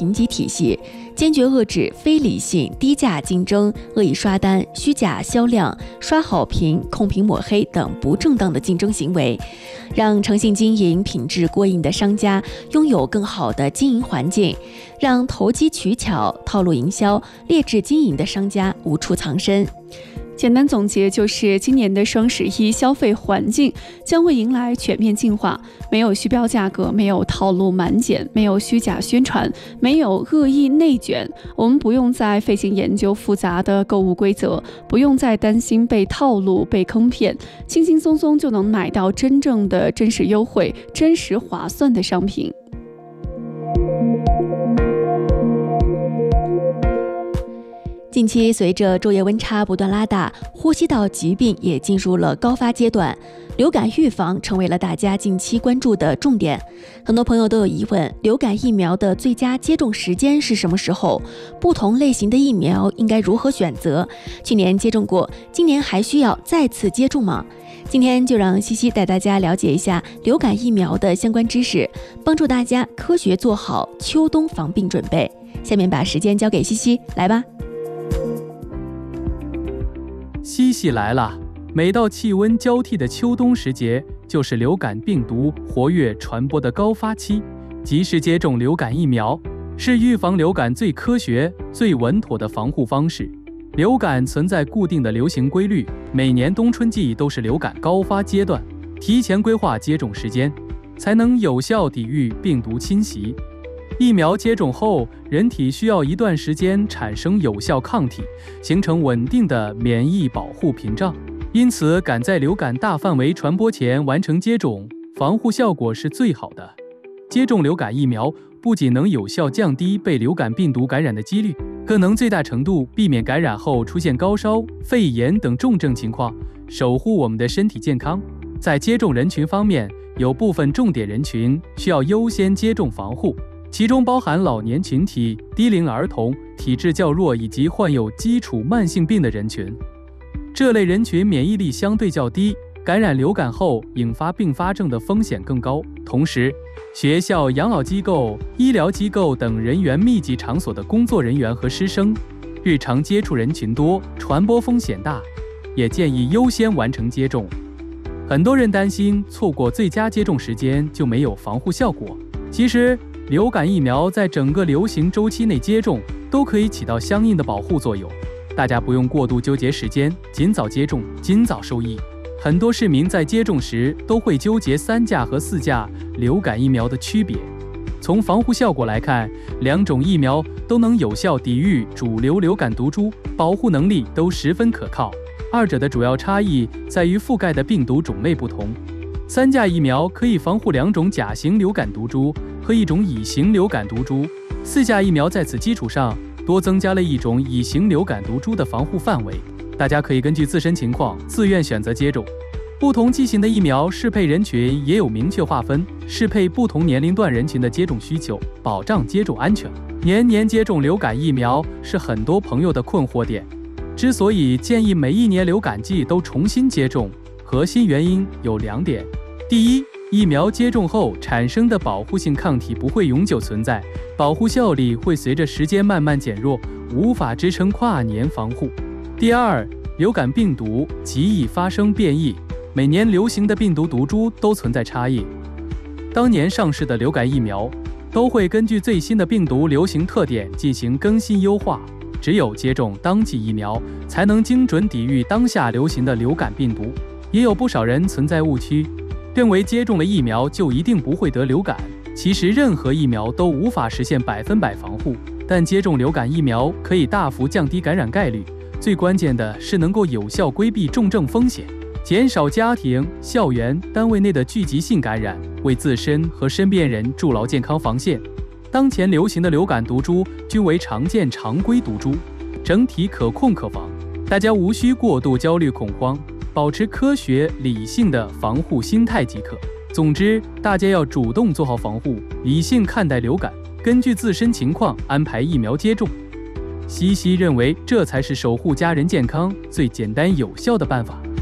评级体系，坚决遏制非理性低价竞争、恶意刷单、虚假销量、刷好评、控评抹黑等不正当的竞争行为，让诚信经营、品质过硬的商家拥有更好的经营环境，让投机取巧、套路营销、劣质经营的商家无处藏身。 简单总结就是，今年的双11消费环境将会迎来全面净化，没有虚标价格，没有套路满减，没有虚假宣传，没有恶意内卷。我们不用再费心研究复杂的购物规则，不用再担心被套路、被坑骗，轻轻松松就能买到真正的真实优惠、真实划算的商品。 近期随着昼夜温差不断拉大，呼吸道疾病也进入了高发阶段，流感预防成为了大家近期关注的重点。很多朋友都有疑问，流感疫苗的最佳接种时间是什么时候？不同类型的疫苗应该如何选择？去年接种过，今年还需要再次接种吗？今天就让西西带大家了解一下流感疫苗的相关知识，帮助大家科学做好秋冬防病准备。下面把时间交给西西，来吧。 西西来了！每到气温交替的秋冬时节，就是流感病毒活跃传播的高发期。及时接种流感疫苗，是预防流感最科学、最稳妥的防护方式。流感存在固定的流行规律，每年冬春季都是流感高发阶段，提前规划接种时间，才能有效抵御病毒侵袭。疫苗接种后，人体需要一段时间产生有效抗体，形成稳定的免疫保护屏障。因此，赶在流感大范围传播前完成接种，防护效果是最好的。接种流感疫苗不仅能有效降低被流感病毒感染的几率，更能最大程度避免感染后出现高烧、肺炎等重症情况，守护我们的身体健康。在接种人群方面，有部分重点人群需要优先接种防护，其中包含老年群体、低龄儿童、体质较弱以及患有基础慢性病的人群。这类人群免疫力相对较低，感染流感后引发并发症的风险更高。同时，学校、养老机构、医疗机构等人员密集场所的工作人员和师生，日常接触人群多，传播风险大，也建议优先完成接种。很多人担心错过最佳接种时间就没有防护效果，其实流感疫苗在整个流行周期内接种都可以起到相应的保护作用，大家不用过度纠结时间，尽早接种，尽早受益。很多市民在接种时都会纠结3价和4价流感疫苗的区别。从防护效果来看，两种疫苗都能有效抵御主流流感毒株，保护能力都十分可靠。二者的主要差异在于覆盖的病毒种类不同。3价疫苗可以防护2种甲型流感毒株和1种乙型流感毒株，4价疫苗在此基础上多增加了1种乙型流感毒株的防护范围。大家可以根据自身情况自愿选择接种。不同剂型的疫苗适配人群也有明确划分，适配不同年龄段人群的接种需求，保障接种安全。年年接种流感疫苗是很多朋友的困惑点。之所以建议每一年流感季都重新接种，核心原因有2点。第一，疫苗接种后产生的保护性抗体不会永久存在，保护效力会随着时间慢慢减弱，无法支撑跨年防护。第二，流感病毒极易发生变异，每年流行的病毒毒株都存在差异。当年上市的流感疫苗都会根据最新的病毒流行特点进行更新优化，只有接种当季疫苗才能精准抵御当下流行的流感病毒。也有不少人存在误区，认为接种了疫苗就一定不会得流感。其实任何疫苗都无法实现100%防护，但接种流感疫苗可以大幅降低感染概率，最关键的是能够有效规避重症风险，减少家庭、校园、单位内的聚集性感染，为自身和身边人筑牢健康防线。当前流行的流感毒株均为常见常规毒株，整体可控可防，大家无需过度焦虑恐慌，保持科学理性的防护心态即可。总之，大家要主动做好防护，理性看待流感，根据自身情况安排疫苗接种。西西认为，这才是守护家人健康最简单有效的办法。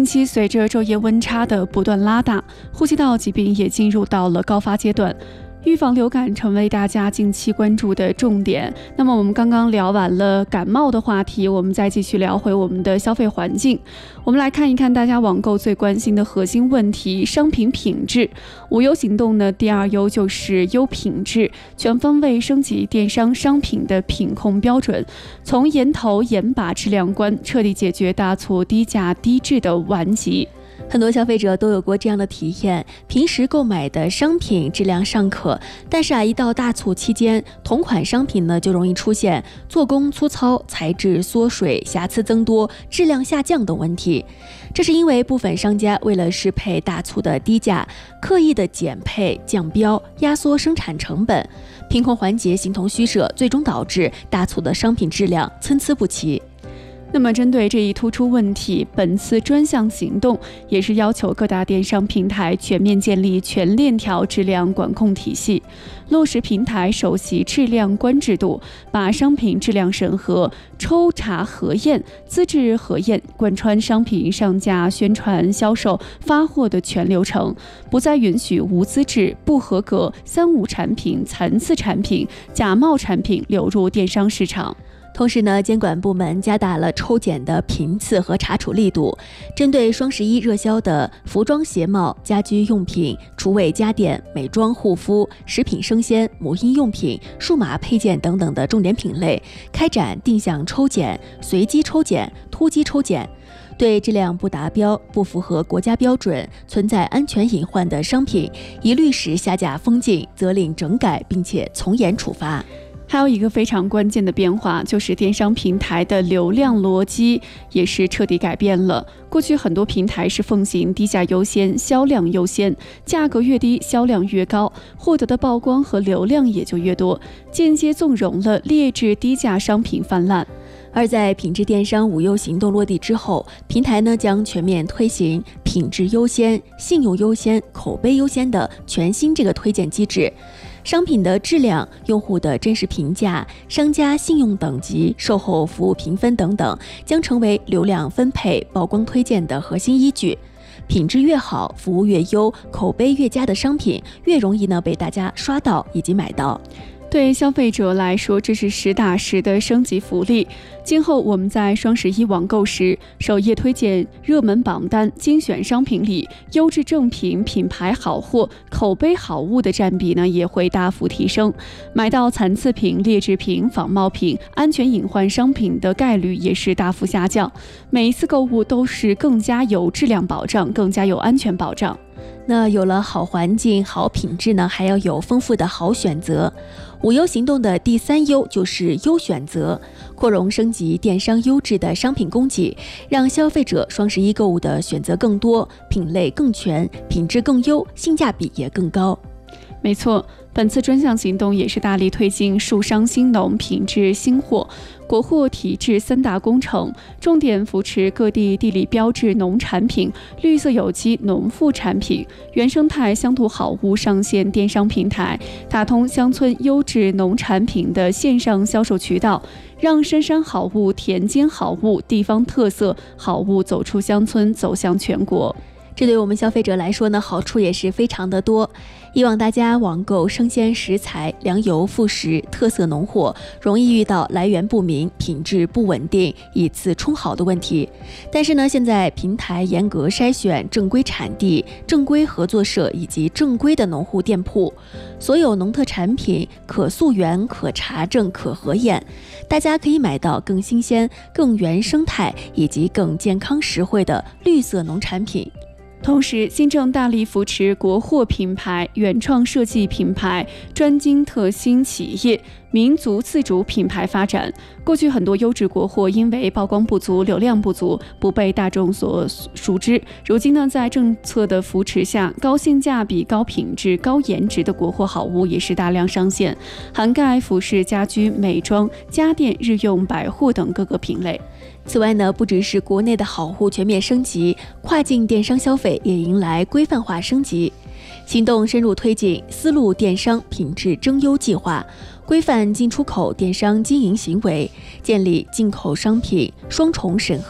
近期随着昼夜温差的不断拉大，呼吸道疾病也进入到了高发阶段。预防流感成为大家近期关注的重点。那么我们刚刚聊完了感冒的话题，我们再继续聊回我们的消费环境。我们来看一看大家网购最关心的核心问题：商品品质。无忧行动呢，第二优就是优品质，全方位升级电商商品的品控标准，从源头严把质量关，彻底解决大促低价低质的顽疾。 很多消费者都有过这样的体验，平时购买的商品质量尚可，但是一到大促期间，同款商品呢就容易出现做工粗糙、材质缩水、瑕疵增多、质量下降等问题。这是因为部分商家为了适配大促的低价，刻意的减配、降标、压缩生产成本，品控环节形同虚设，最终导致大促的商品质量参差不齐。 那么针对这一突出问题，本次专项行动也是要求各大电商平台全面建立全链条质量管控体系，落实平台首席质量官制度，把商品质量审核、抽查核验、资质核验贯穿商品上架、宣传、销售、发货的全流程，不再允许无资质、不合格、三无产品、残次产品、假冒产品流入电商市场。 同时呢，监管部门加大了抽检的频次和查处力度，针对双11热销的服装鞋帽、家居用品、厨卫家电、美妆护肤、食品生鲜、母婴用品、数码配件等等的重点品类，开展定向抽检、随机抽检、突击抽检，对质量不达标、不符合国家标准、存在安全隐患的商品，一律使下架封禁，责令整改，并且从严处罚。 还有一个非常关键的变化，就是电商平台的流量逻辑也是彻底改变了。过去很多平台是奉行低价优先、销量优先，价格越低，销量越高，获得的曝光和流量也就越多，间接纵容了劣质低价商品泛滥。 而在品质电商无忧行动落地之后，平台呢将全面推行品质优先、信用优先、口碑优先的全新这个推荐机制。商品的质量、用户的真实评价、商家信用等级、售后服务评分等等，将成为流量分配、曝光推荐的核心依据。品质越好、服务越优、口碑越佳的商品，越容易呢被大家刷到以及买到。 对消费者来说，这是实打实的升级福利。今后我们在双11网购时，首页推荐热门榜单、精选商品里，优质正品、品牌好货、口碑好物的占比呢，也会大幅提升。买到残次品、劣质品、仿冒品、安全隐患商品的概率也是大幅下降。每一次购物都是更加有质量保障，更加有安全保障。 那有了好环境、好品质呢，还要有丰富的好选择。无忧行动的第三优就是优选择，扩容升级电商优质的商品供给，让消费者双11购物的选择更多，品类更全，品质更优，性价比也更高。 没错，本次专项行动也是大力推进树商新农品质新货、国货体制3大工程，重点扶持各地地理标志农产品、绿色有机农副产品、原生态乡土好物上线电商平台，打通乡村优质农产品的线上销售渠道，让深山好物、田间好物、地方特色好物走出乡村，走向全国。 这对我们消费者来说呢，好处也是非常的多。以往大家网购生鲜食材、粮油、副食、特色农货，容易遇到来源不明、品质不稳定、以次充好的问题。但是呢，现在平台严格筛选正规产地、正规合作社以及正规的农户店铺，所有农特产品可溯源、可查证、可核验，大家可以买到更新鲜、更原生态以及更健康实惠的绿色农产品。 同时，新政大力扶持国货品牌、原创设计品牌、专精特新企业、民族自主品牌发展。过去很多优质国货因为曝光不足、流量不足，不被大众所熟知。如今呢，在政策的扶持下，高性价比、高品质、高颜值的国货好物也是大量上线，涵盖服饰、家居、美妆、家电、日用百货等各个品类。 此外呢，不只是国内的好物全面升级，跨境电商消费也迎来规范化升级。行动深入推进丝路电商品质争优计划，规范进出口电商经营行为，建立进口商品双重审核